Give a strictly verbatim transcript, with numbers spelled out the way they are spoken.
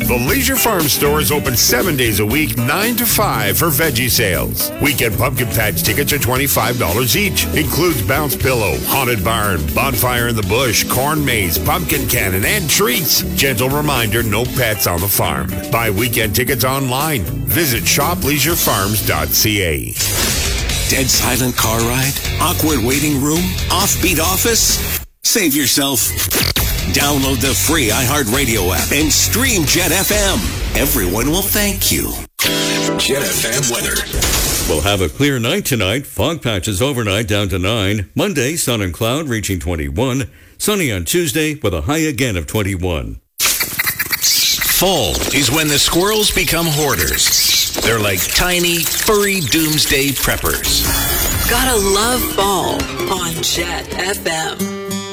The Leisure Farm Store is open seven days a week, nine to five for veggie sales. Weekend pumpkin patch tickets are twenty-five dollars each. Includes bounce pillow, haunted barn, bonfire in the bush, corn maze, pumpkin cannon, and treats. Gentle reminder, no pets on the farm. Buy weekend tickets online. Visit shop leisure farms dot c a. Dead silent car ride? Awkward waiting room? Offbeat office? Save yourself. Download the free iHeartRadio app and stream Jet F M. Everyone will thank you. Jet F M weather. We'll have a clear night tonight. Fog patches overnight down to nine. Monday, sun and cloud reaching twenty-one. Sunny on Tuesday with a high again of twenty-one. Fall is when the squirrels become hoarders. They're like tiny, furry doomsday preppers. Gotta love fall on Jet F M.